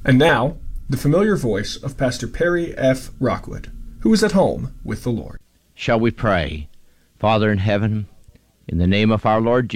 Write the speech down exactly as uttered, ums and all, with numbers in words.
And now, the familiar voice of Pastor Perry F. Rockwood, who is at home with the Lord. Shall we pray? Father in heaven, in the name of our Lord